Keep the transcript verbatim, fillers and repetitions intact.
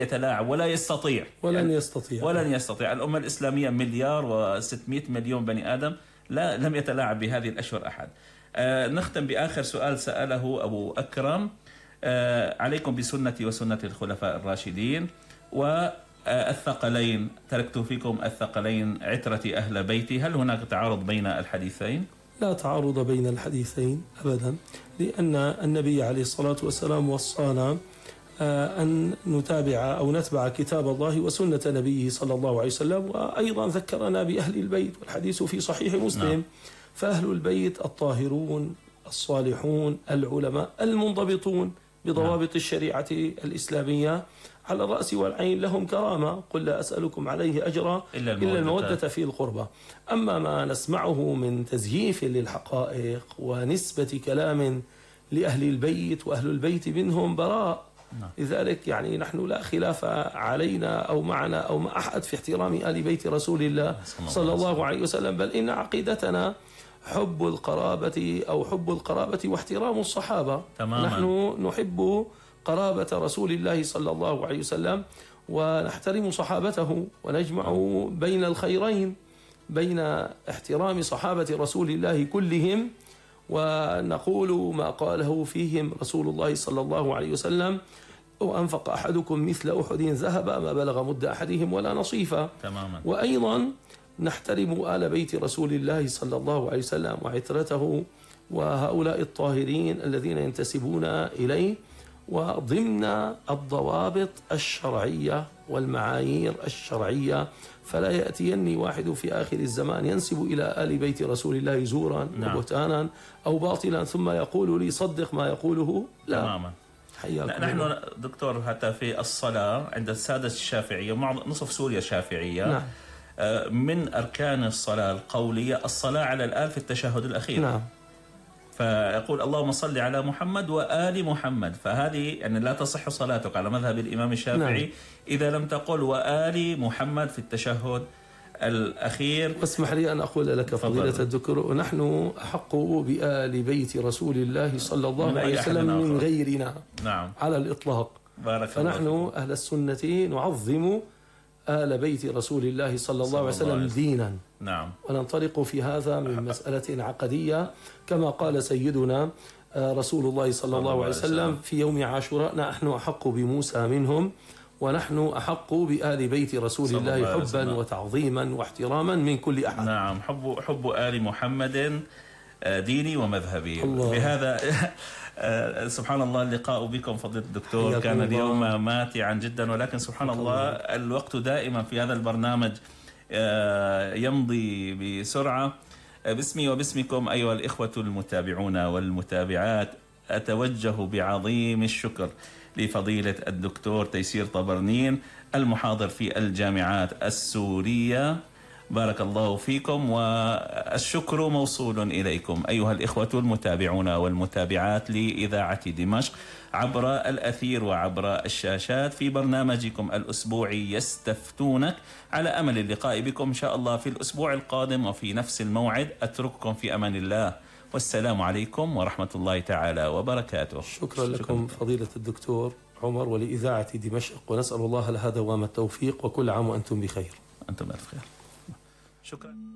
يتلاعب ولا يستطيع ولن يعني يستطيع ولن يستطيع. الأمة الإسلامية مليار وستمائة مليون بني آدم، لا لم يتلاعب بهذه الأشهر أحد. آه نختم بآخر سؤال سأله أبو أكرم. آه عليكم بسنتي وسنة الخلفاء الراشدين والثقلين، تركت فيكم الثقلين عترة أهل بيتي، هل هناك تعارض بين الحديثين؟ لا تعارض بين الحديثين أبدا، لأن النبي عليه الصلاة والسلام وصانا أن نتابع أو نتبع كتاب الله وسنة نبيه صلى الله عليه وسلم، وأيضا ذكرنا بأهل البيت والحديث في صحيح مسلم. نعم. فأهل البيت الطاهرون الصالحون العلماء المنضبطون بضوابط نعم. الشريعة الإسلامية على الرأس والعين، لهم كرامة، قل لا أسألكم عليه أجرا إلا المودة, إلا المودة في القربى. أما ما نسمعه من تزييف للحقائق ونسبة كلام لأهل البيت وأهل البيت منهم براء، نعم. لذلك يعني نحن لا خلاف علينا أو معنا أو مع أحد في احترام آل بيت رسول الله صلى الله عليه وسلم، بل إن عقيدتنا حب القرابة أو حب القرابة واحترام الصحابة. تماما. نحن نحب قرابة رسول الله صلى الله عليه وسلم ونحترم صحابته، ونجمع بين الخيرين، بين احترام صحابة رسول الله كلهم ونقول ما قاله فيهم رسول الله صلى الله عليه وسلم: وأنفق أحدكم مثل أحد ذهبا ما بلغ مد أحدهم ولا نصيفا. تماما. وأيضا نحترم آل بيت رسول الله صلى الله عليه وسلم وعترته وهؤلاء الطاهرين الذين ينتسبون إليه، وضمن الضوابط الشرعية والمعايير الشرعية، فلا يأتيني واحد في آخر الزمان ينسب إلى آل بيت رسول الله زورا نعم. وبهتانا أو باطلا ثم يقول لي صدق ما يقوله. لا. تماما. نحن دكتور حتى في الصلاة عند السادة الشافعية، نصف سوريا شافعية، نعم. من أركان الصلاة القولية الصلاة على الآل في التشهد الأخير. نعم. فيقول اللهم صل على محمد وآل محمد، فهذه يعني لا تصح صلاتك على مذهب الإمام الشافعي نعم. إذا لم تقل وآل محمد في التشهد الأخير. واسمح لي أن أقول لك فضيلة الدكتور، نحن أحق بآل بيت رسول الله صلى الله عليه وسلم من غيرنا نعم. على الإطلاق. بارك فنحن الله أهل السنة نعظم آل بيت رسول الله صلى الله عليه وسلم دينا نعم. وننطلق في هذا من مسألة عقدية كما قال سيدنا رسول الله صلى الله عليه وسلم في يوم عاشوراء: نحن أحق بموسى منهم ونحن أحق بآل بيت رسول الله حبا وتعظيما واحتراما من كل أحد. نعم. حب حب آل محمد ديني ومذهبي. الله. بهذا سبحان الله اللقاء بكم فضيلة الدكتور كان اليوم ماتعا جدا، ولكن سبحان الله الوقت دائما في هذا البرنامج يمضي بسرعة. باسمي وباسمكم أيها الإخوة المتابعون والمتابعات أتوجه بعظيم الشكر لفضيلة الدكتور تيسير طبرنين المحاضر في الجامعات السورية، بارك الله فيكم، والشكر موصول إليكم أيها الإخوة المتابعون والمتابعات لإذاعة دمشق عبر الأثير وعبر الشاشات في برنامجكم الأسبوعي يستفتونك، على أمل اللقاء بكم إن شاء الله في الأسبوع القادم وفي نفس الموعد. أترككم في أمان الله، والسلام عليكم ورحمة الله تعالى وبركاته. شكرا لكم فضيلة الدكتور عمر ولإذاعة دمشق، ونسأل الله لها دوام التوفيق، وكل عام وأنتم بخير. أنتم بخير. شكرا.